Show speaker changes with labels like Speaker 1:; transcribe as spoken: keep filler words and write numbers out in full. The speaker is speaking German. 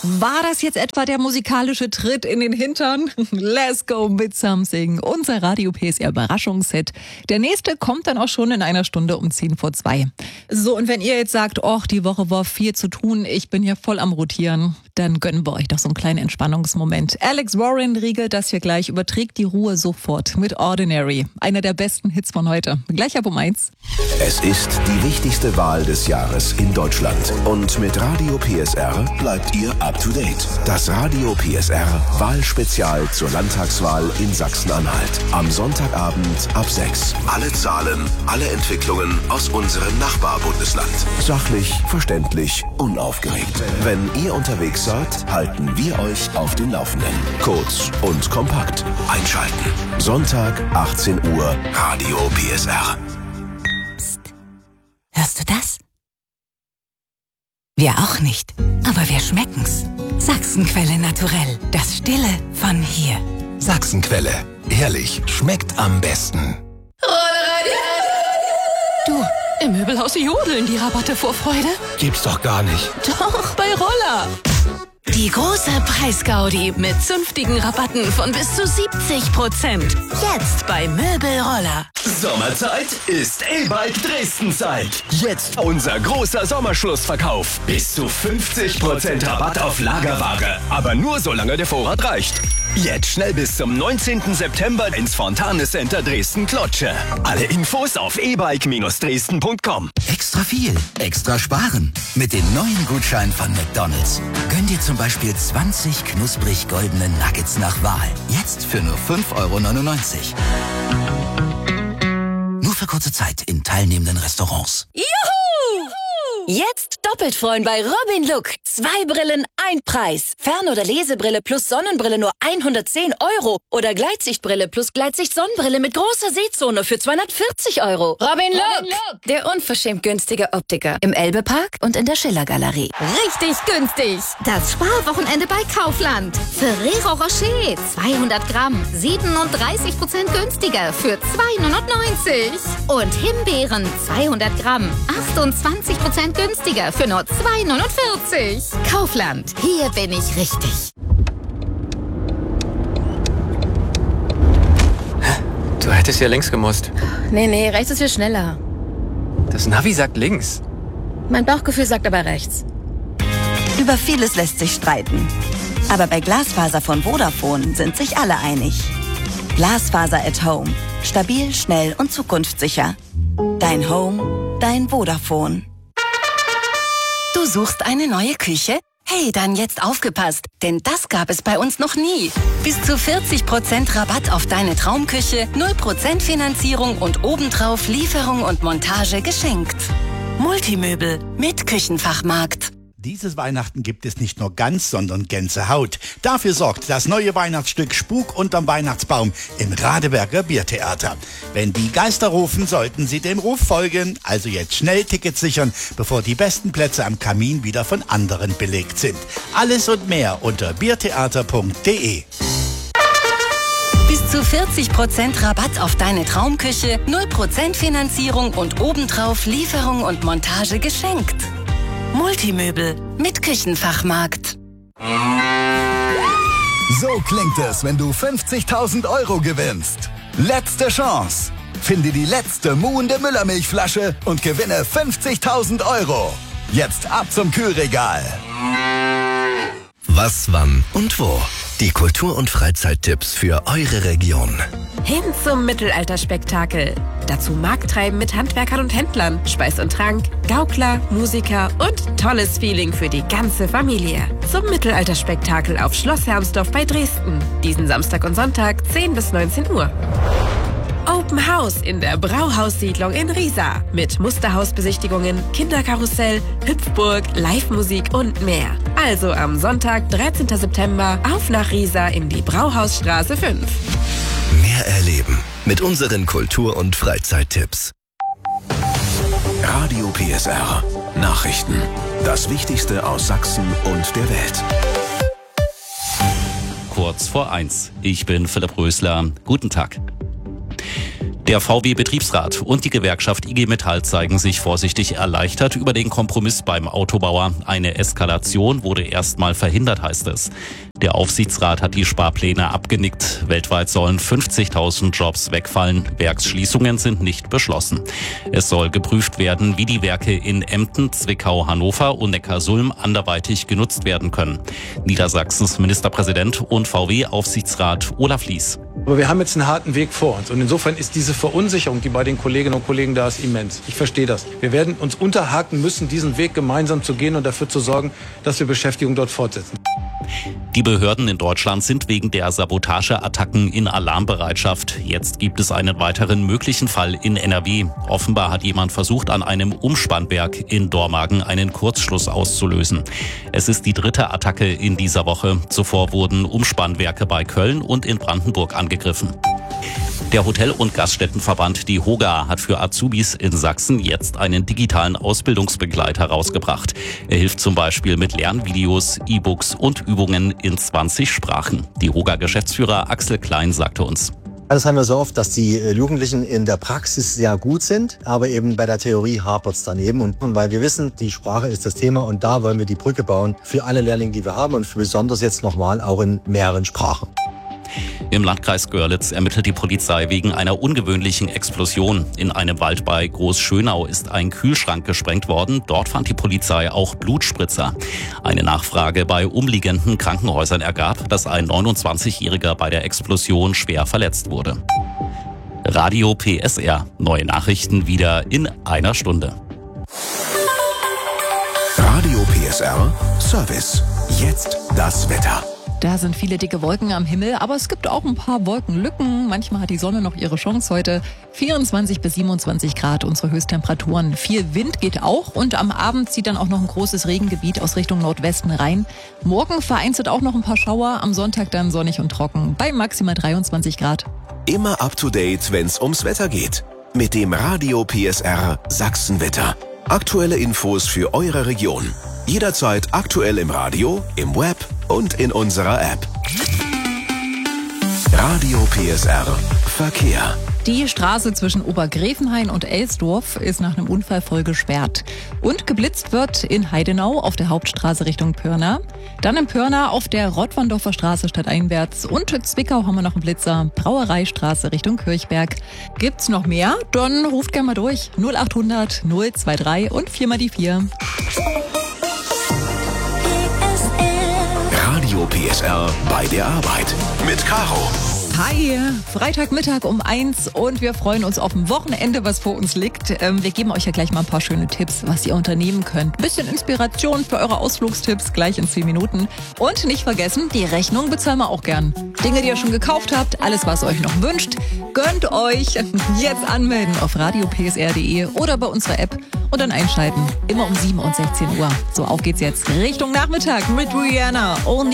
Speaker 1: War das jetzt etwa der musikalische Tritt in den Hintern? Let's go mit something. Unser Radio P S R Überraschungshit. Der nächste kommt dann auch schon in einer Stunde um zehn vor zwei. So, und wenn ihr jetzt sagt, och, die Woche war viel zu tun, ich bin hier voll am Rotieren, dann gönnen wir euch doch so einen kleinen Entspannungsmoment. Alex Warren riegelt das hier gleich, überträgt die Ruhe sofort mit Ordinary. Einer der besten Hits von heute. Gleich ab um eins.
Speaker 2: Es ist die wichtigste Wahl des Jahres in Deutschland. Und mit Radio P S R bleibt ihr up to date. Das Radio P S R Wahlspezial zur Landtagswahl in Sachsen-Anhalt. Am Sonntagabend ab sechs. Alle Zahlen, alle Entwicklungen aus unserem Nachbarbundesland. Sachlich, verständlich, unaufgeregt. Wenn ihr unterwegs seid, halten wir euch auf dem Laufenden. Kurz und kompakt. Einschalten. Sonntag, achtzehn Uhr, Radio P S R.
Speaker 3: Psst. Hörst du das? Wir auch nicht, aber wir schmecken's. Sachsenquelle naturell, das Stille von hier.
Speaker 2: Sachsenquelle. Ehrlich, schmeckt am besten.
Speaker 4: Du, im Möbelhaus jodeln die Rabatte vor Freude.
Speaker 2: Gibt's doch gar nicht.
Speaker 4: Doch, bei Roller. Die große Preisgaudi mit zünftigen Rabatten von bis zu siebzig Prozent. Jetzt bei Möbelroller.
Speaker 5: Sommerzeit ist E-Bike Dresden-Zeit. Jetzt unser großer Sommerschlussverkauf. Bis zu fünfzig Prozent Rabatt auf Lagerware. Aber nur solange der Vorrat reicht. Jetzt schnell bis zum neunzehnten September ins Fontane Center Dresden-Klotsche. Alle Infos auf e bike Dresden punkt com.
Speaker 6: Extra viel, extra sparen. Mit dem neuen Gutschein von McDonald's. Gönn dir zum Beispiel zwanzig knusprig goldene Nuggets nach Wahl. Jetzt für nur fünf Euro neunundneunzig. Nur für kurze Zeit in teilnehmenden Restaurants.
Speaker 4: Juhu! Jetzt doppelt freuen bei Robin Look. Zwei Brillen, ein Preis. Fern- oder Lesebrille plus Sonnenbrille nur hundertzehn Euro. Oder Gleitsichtbrille plus Gleitsicht-Sonnenbrille mit großer Sehzone für zweihundertvierzig Euro. Robin Look, Robin Look, der unverschämt günstige Optiker. Im Elbe-Park und in der Schiller-Galerie.
Speaker 7: Richtig günstig. Das Sparwochenende bei Kaufland. Ferrero Rocher, zweihundert Gramm, siebenunddreißig Prozent günstiger für zwei neunundneunzig. Und Himbeeren, zweihundert Gramm, achtundzwanzig Prozent günstiger für nur zwei neunundvierzig. Kaufland, hier bin ich richtig.
Speaker 8: Du hättest ja links gemusst.
Speaker 9: Nee, nee, rechts ist viel schneller.
Speaker 8: Das Navi sagt links.
Speaker 9: Mein Bauchgefühl sagt aber rechts.
Speaker 3: Über vieles lässt sich streiten. Aber bei Glasfaser von Vodafone sind sich alle einig. Glasfaser at Home. Stabil, schnell und zukunftssicher. Dein Home, dein Vodafone. Du suchst eine neue Küche? Hey, dann jetzt aufgepasst, denn das gab es bei uns noch nie. Bis zu vierzig Prozent Rabatt auf deine Traumküche, null Prozent Finanzierung und obendrauf Lieferung und Montage geschenkt. Multimöbel mit Küchenfachmarkt.
Speaker 10: Dieses Weihnachten gibt es nicht nur Gans, sondern Gänsehaut. Dafür sorgt das neue Weihnachtsstück Spuk unterm Weihnachtsbaum im Radeberger Biertheater. Wenn die Geister rufen, sollten sie dem Ruf folgen. Also jetzt schnell Tickets sichern, bevor die besten Plätze am Kamin wieder von anderen belegt sind. Alles und mehr unter biertheater punkt de.
Speaker 3: Bis zu vierzig Prozent Rabatt auf deine Traumküche, null Prozent Finanzierung und obendrauf Lieferung und Montage geschenkt. Multimöbel mit Küchenfachmarkt.
Speaker 11: So klingt es, wenn du fünfzigtausend Euro gewinnst. Letzte Chance. Finde die letzte muhende Müllermilchflasche und gewinne fünfzigtausend Euro. Jetzt ab zum Kühlregal.
Speaker 2: Was, wann und wo? Die Kultur- und Freizeittipps für eure Region.
Speaker 12: Hin zum Mittelalterspektakel. Dazu Markttreiben mit Handwerkern und Händlern, Speis und Trank, Gaukler, Musiker und tolles Feeling für die ganze Familie. Zum Mittelalterspektakel auf Schloss Hermsdorf bei Dresden. Diesen Samstag und Sonntag zehn bis neunzehn Uhr. Open House in der Brauhaussiedlung in Riesa. Mit Musterhausbesichtigungen, Kinderkarussell, Hüpfburg, Live-Musik und mehr. Also am Sonntag, dreizehnten September, auf nach Riesa in die Brauhausstraße fünf.
Speaker 2: Mehr erleben mit unseren Kultur- und Freizeittipps. Radio P S R. Nachrichten. Das Wichtigste aus Sachsen und der Welt.
Speaker 13: Kurz vor eins. Ich bin Philipp Rösler. Guten Tag. Der V W-Betriebsrat und die Gewerkschaft I G Metall zeigen sich vorsichtig erleichtert über den Kompromiss beim Autobauer. Eine Eskalation wurde erstmal verhindert, heißt es. Der Aufsichtsrat hat die Sparpläne abgenickt. Weltweit sollen fünfzigtausend Jobs wegfallen. Werksschließungen sind nicht beschlossen. Es soll geprüft werden, wie die Werke in Emden, Zwickau, Hannover und Neckarsulm anderweitig genutzt werden können. Niedersachsens Ministerpräsident und V W-Aufsichtsrat Olaf Lies.
Speaker 14: Aber wir haben jetzt einen harten Weg vor uns. Und insofern ist diese Verunsicherung, die bei den Kolleginnen und Kollegen da ist, immens. Ich verstehe das. Wir werden uns unterhaken müssen, diesen Weg gemeinsam zu gehen und dafür zu sorgen, dass wir Beschäftigung dort fortsetzen.
Speaker 13: Die Behörden in Deutschland sind wegen der Sabotageattacken in Alarmbereitschaft. Jetzt gibt es einen weiteren möglichen Fall in N R W. Offenbar hat jemand versucht, an einem Umspannwerk in Dormagen einen Kurzschluss auszulösen. Es ist die dritte Attacke in dieser Woche. Zuvor wurden Umspannwerke bei Köln und in Brandenburg angegriffen. Der Hotel- und Gaststättenverband, die HOGA, hat für Azubis in Sachsen jetzt einen digitalen Ausbildungsbegleiter rausgebracht. Er hilft zum Beispiel mit Lernvideos, E-Books und Übungen in zwanzig Sprachen. Die HOGA-Geschäftsführer Axel Klein sagte uns:
Speaker 15: Das haben wir so oft, dass die Jugendlichen in der Praxis sehr gut sind, aber eben bei der Theorie hapert es daneben. Und weil wir wissen, die Sprache ist das Thema und da wollen wir die Brücke bauen für alle Lehrlinge, die wir haben und für besonders jetzt nochmal auch in mehreren Sprachen.
Speaker 13: Im Landkreis Görlitz ermittelt die Polizei wegen einer ungewöhnlichen Explosion. In einem Wald bei Großschönau ist ein Kühlschrank gesprengt worden. Dort fand die Polizei auch Blutspritzer. Eine Nachfrage bei umliegenden Krankenhäusern ergab, dass ein neunundzwanzigjähriger bei der Explosion schwer verletzt wurde. Radio P S R. Neue Nachrichten wieder in einer Stunde.
Speaker 2: Radio P S R Service. Jetzt das Wetter.
Speaker 1: Da sind viele dicke Wolken am Himmel, aber es gibt auch ein paar Wolkenlücken. Manchmal hat die Sonne noch ihre Chance heute. vierundzwanzig bis siebenundzwanzig Grad unsere Höchsttemperaturen. Viel Wind geht auch und am Abend zieht dann auch noch ein großes Regengebiet aus Richtung Nordwesten rein. Morgen vereinzelt auch noch ein paar Schauer, am Sonntag dann sonnig und trocken bei maximal dreiundzwanzig Grad.
Speaker 2: Immer up to date, wenn's ums Wetter geht. Mit dem Radio P S R Sachsenwetter. Aktuelle Infos für eure Region. Jederzeit aktuell im Radio, im Web und in unserer App. Radio P S R Verkehr.
Speaker 1: Die Straße zwischen Obergräfenhain und Elsdorf ist nach einem Unfall voll gesperrt. Und geblitzt wird in Heidenau auf der Hauptstraße Richtung Pirna. Dann in Pirna auf der Rottwandorfer Straße stadteinwärts. Und in Zwickau haben wir noch einen Blitzer. Brauereistraße Richtung Kirchberg. Gibt's noch mehr? Dann ruft gerne mal durch. null achthundert null dreiundzwanzig und vier mal die vier.
Speaker 2: Radio P S R bei der Arbeit mit Caro.
Speaker 1: Hi, Freitagmittag um eins und wir freuen uns auf ein Wochenende, was vor uns liegt. Ähm, wir geben euch ja gleich mal ein paar schöne Tipps, was ihr unternehmen könnt. Ein bisschen Inspiration für eure Ausflugstipps gleich in zehn Minuten. Und nicht vergessen, die Rechnung bezahlen wir auch gern. Dinge, die ihr schon gekauft habt, alles, was ihr euch noch wünscht, gönnt euch. Jetzt anmelden auf radio p s r punkt d e oder bei unserer App und dann einschalten. Immer um sieben und sechzehn Uhr. So, auf geht's jetzt Richtung Nachmittag mit Rihanna. Only